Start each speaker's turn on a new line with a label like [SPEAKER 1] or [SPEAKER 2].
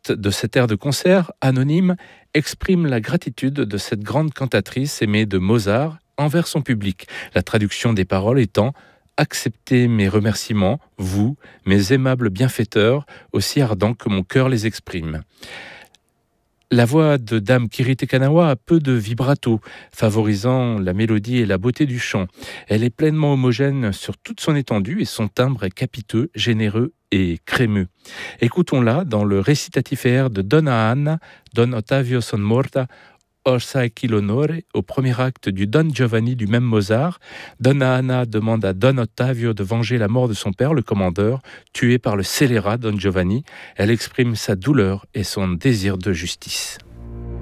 [SPEAKER 1] texte de cet air de concert, anonyme, exprime la gratitude de cette grande cantatrice aimée de Mozart envers son public. La traduction des paroles étant « Acceptez mes remerciements, vous, mes aimables bienfaiteurs, aussi ardents que mon cœur les exprime ». La voix de Dame Kirite Kanawa a peu de vibrato, favorisant la mélodie et la beauté du chant. Elle est pleinement homogène sur toute son étendue et son timbre est capiteux, généreux et crémeux. Écoutons-la dans le récitatif air de Donna Anna, Don Ottavio son morta, Orsai chi l'onore, au premier acte du Don Giovanni du même Mozart. Donna Anna demande à Don Ottavio de venger la mort de son père, le commandeur, tué par le scélérat Don Giovanni. Elle exprime sa douleur et son désir de justice.